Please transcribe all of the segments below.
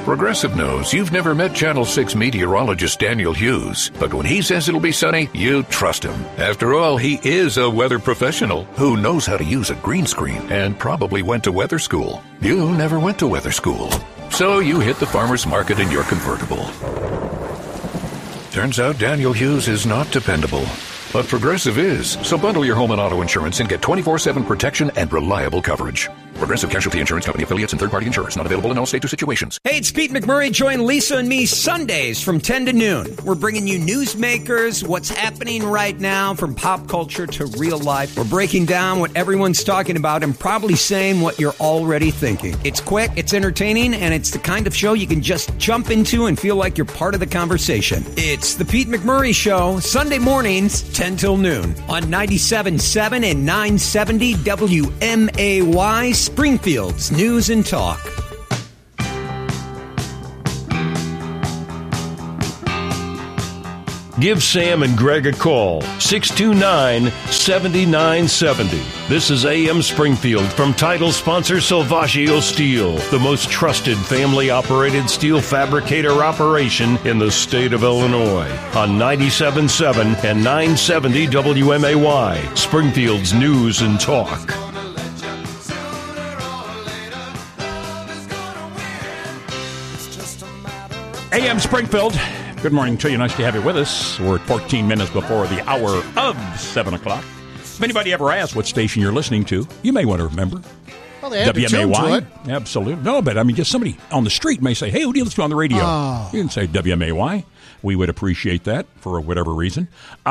Progressive knows you've never met Channel 6 meteorologist Daniel Hughes, but when he says it'll be sunny, you trust him. After all, he is a weather professional who knows how to use a green screen and probably went to weather school. You never went to weather school, so you hit the farmer's market in your convertible. Turns out Daniel Hughes is not dependable. But Progressive is. So bundle your home and auto insurance and get 24/7 protection and reliable coverage. Progressive Casualty Insurance Company affiliates and third-party insurers. Not available in all states or situations. Hey, it's Pete McMurray. Join Lisa and me Sundays from 10 to noon. We're bringing you newsmakers, what's happening right now from pop culture to real life. We're breaking down what everyone's talking about and probably saying what you're already thinking. It's quick, it's entertaining, and it's the kind of show you can just jump into and feel like you're part of the conversation. It's the Pete McMurray Show, Sunday mornings, 10 till noon on 97.7 and 970 WMAY, Springfield's News and Talk. Give Sam and Greg a call, 629-7970. This is AM Springfield from title sponsor Salvaggio Steel, the most trusted family-operated steel fabricator operation in the state of Illinois. On 97.7 and 970 WMAY, Springfield's News and Talk. AM Springfield. Good morning to you. Nice to have you with us. We're at 14 minutes before the hour of 7 o'clock. If anybody ever asks what station you're listening to, you may want to remember. Well, they had to tune to it. Absolutely. No, but I mean, just somebody on the street may say, hey, who do you listen to on the radio? Oh. You can say WMAY. We would appreciate that for whatever reason.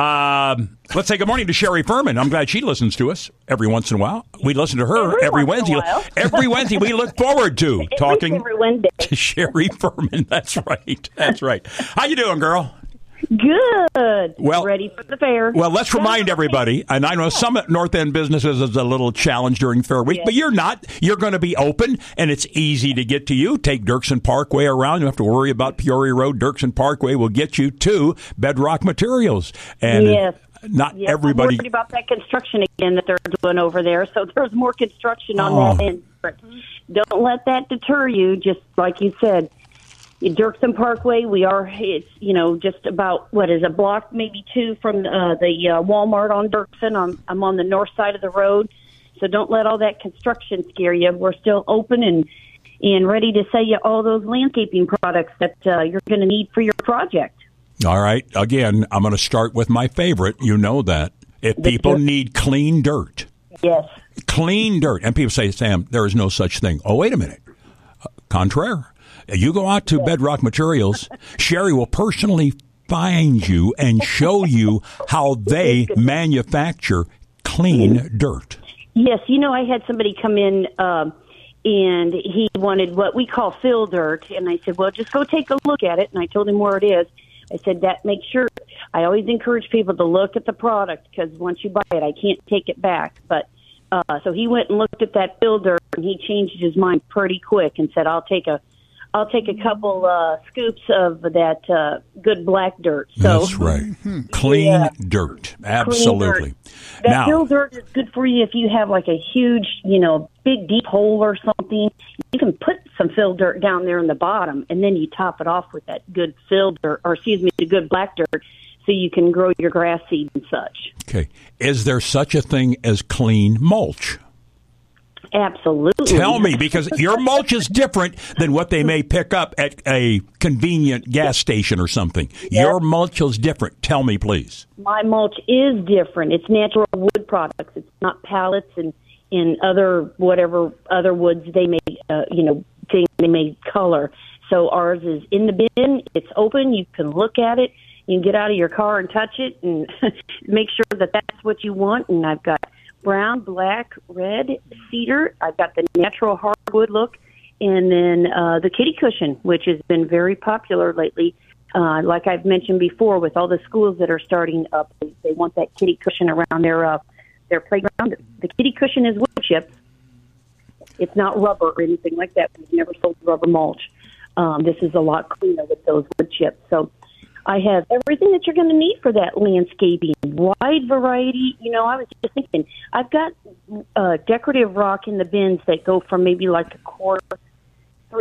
Let's say good morning to Sherry Furman. I'm glad she listens to us every once in a while. We listen to her every Wednesday. Every Wednesday we look forward to talking to Sherry Furman. That's right. That's right. How you doing, girl? Good. Well, ready for the fair. Well, let's remind everybody, and I know some North End businesses is a little challenge during Fair Week, but you're not. You're going to be open, and it's easy to get to you. Take Dirksen Parkway around. You don't have to worry about Peoria Road. Dirksen Parkway will get you to Bedrock Materials. And not everybody. I'm worried about that construction again that they're doing over there, so there's more construction on that end. But don't let that deter you, just like you said. Dirksen Parkway, it's just about, a block, maybe two from the Walmart on Dirksen. I'm on the north side of the road, so don't let all that construction scare you. We're still open and ready to sell you all those landscaping products that you're going to need for your project. All right. Again, I'm going to start with my favorite. You know that. If people need clean dirt. Yes. Clean dirt. And people say, Sam, there is no such thing. Oh, wait a minute. Contraire. You go out to Bedrock Materials, Sherry will personally find you and show you how they manufacture clean dirt. Yes, I had somebody come in and he wanted what we call fill dirt, and I said, well, just go take a look at it, and I told him where it is. I said, make sure, I always encourage people to look at the product, because once you buy it, I can't take it back, but so he went and looked at that fill dirt, and he changed his mind pretty quick and said, I'll take a couple scoops of that good black dirt. So, that's right. Clean dirt. Absolutely. Clean dirt. That fill dirt is good for you if you have like a huge, big deep hole or something. You can put some fill dirt down there in the bottom, and then you top it off with that good fill dirt, the good black dirt, so you can grow your grass seed and such. Okay. Is there such a thing as clean mulch? Absolutely. Tell me, because your mulch is different than what they may pick up at a convenient gas station or something. Yep. Your mulch is different. Tell me, please. My mulch is different. It's natural wood products. It's not pallets and whatever other woods they may, things they may color. So ours is in the bin. It's open. You can look at it. You can get out of your car and touch it and make sure that that's what you want. And I've got brown, black, red, cedar. I've got the natural hardwood look, and then the kitty cushion, which has been very popular lately. Like I've mentioned before, with all the schools that are starting up, they want that kitty cushion around their playground. The kitty cushion is wood chips. It's not rubber or anything like that. We've never sold rubber mulch. This is a lot cleaner with those wood chips. So I have everything that you're going to need for that landscaping, wide variety. I was just thinking, I've got decorative rock in the bins that go from maybe like a quarter, 3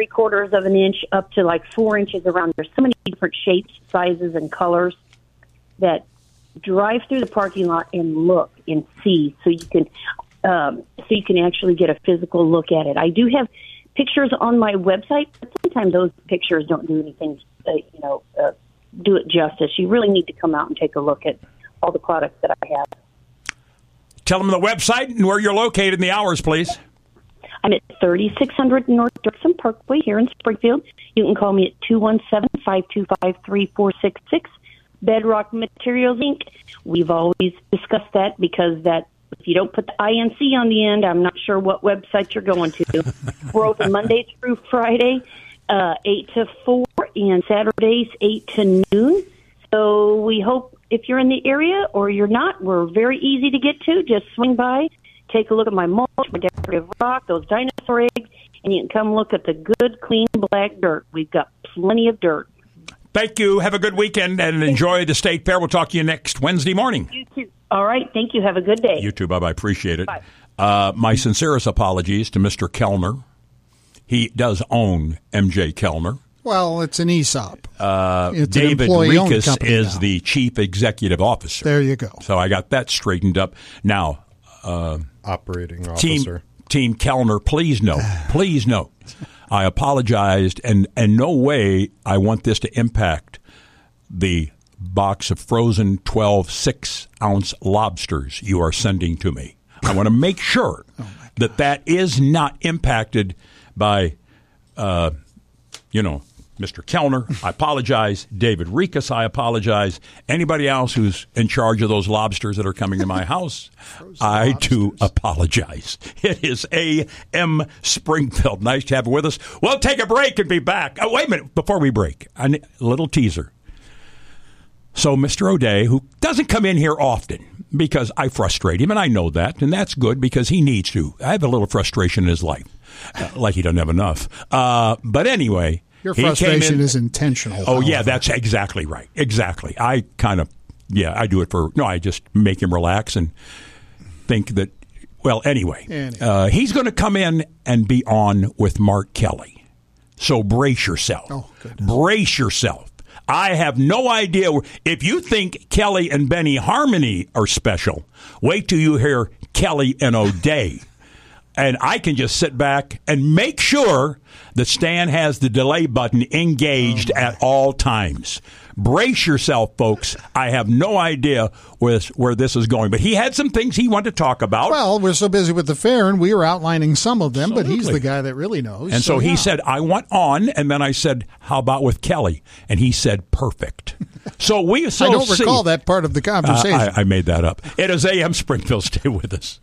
3/4 of an inch up to like 4 inches around. There's so many different shapes, sizes, and colors that drive through the parking lot and look and see, so you can actually get a physical look at it. I do have pictures on my website, but sometimes those pictures don't do anything, do it justice. You really need to come out and take a look at all the products that I have. Tell them the website and where you're located and the hours, please. I'm at 3600 North Dirksen Parkway here in Springfield. You can call me at 217-525-3466. Bedrock Materials, Inc. We've always discussed that because if you don't put the INC on the end, I'm not sure what website you're going to. We're open Monday through Friday, 8 to 4, and Saturdays, 8 to noon. So we hope if you're in the area or you're not, we're very easy to get to. Just swing by, take a look at my mulch, my decorative rock, those dinosaur eggs, and you can come look at the good, clean, black dirt. We've got plenty of dirt. Thank you. Have a good weekend and enjoy the State Fair. We'll talk to you next Wednesday morning. You too. All right. Thank you. Have a good day. You too. Bye-bye. Appreciate it. Bye. My sincerest apologies to Mr. Kellner. He does own MJ Kellner. Well, it's an ESOP. It's David Rikas is the chief executive officer. There you go. So I got that straightened up. Now, operating officer. Team Kellner, please note, I apologized, and no way I want this to impact the box of frozen 12 6-ounce lobsters you are sending to me. I want to make sure that is not impacted by, Mr. Kellner. I apologize. David Rikas, I apologize. Anybody else who's in charge of those lobsters that are coming to my house, I too apologize. It is A.M. Springfield. Nice to have you with us. We'll take a break and be back. Oh, wait a minute. Before we break, a little teaser. So Mr. O'Day, who doesn't come in here often because I frustrate him, and I know that, and that's good because he needs to. I have a little frustration in his life, like he doesn't have enough. But anyway, your frustration is intentional. Oh, yeah, that's exactly right. Exactly. I do it I just make him relax and think that, anyway. He's going to come in and be on with Mark Kelly. So brace yourself. Oh, goodness. Brace yourself. I have no idea. If you think Kelly and Benny Harmony are special, wait till you hear Kelly and O'Day. And I can just sit back and make sure that Stan has the delay button engaged at all times. Brace yourself, folks. I have no idea where this is going. But he had some things he wanted to talk about. Well, we're so busy with the fair, and we were outlining some of them, Absolutely. But he's the guy that really knows. And so he said, I want on, and then I said, how about with Kelly? And he said, perfect. I don't recall that part of the conversation. I made that up. It is A.M. Springfield. Stay with us.